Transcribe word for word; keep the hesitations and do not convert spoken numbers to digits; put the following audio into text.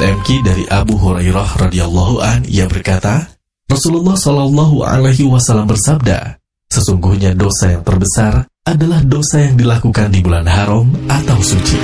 Ahmad M Ki dari Abu Hurairah radhiyallahu an, ia berkata, Rasulullah shallallahu alaihi wasallam bersabda, sesungguhnya dosa yang terbesar adalah dosa yang dilakukan di bulan haram atau suci.